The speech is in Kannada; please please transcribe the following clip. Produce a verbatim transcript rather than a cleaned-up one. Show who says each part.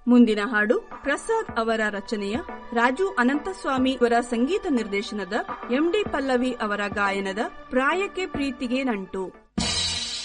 Speaker 1: ಮುಂದಿನ ಹಾಡು ಪ್ರಸಾದ್ ಅವರ ರಚನೆಯ ರಾಜು ಅನಂತಸ್ವಾಮಿ ಅವರ ಸಂಗೀತ ನಿರ್ದೇಶನದ ಎಂ ಡಿ ಪಲ್ಲವಿ ಅವರ ಗಾಯನದ ಪ್ರಾಯಕ್ಕೆ ಪ್ರೀತಿಗೆ ನಂಟು.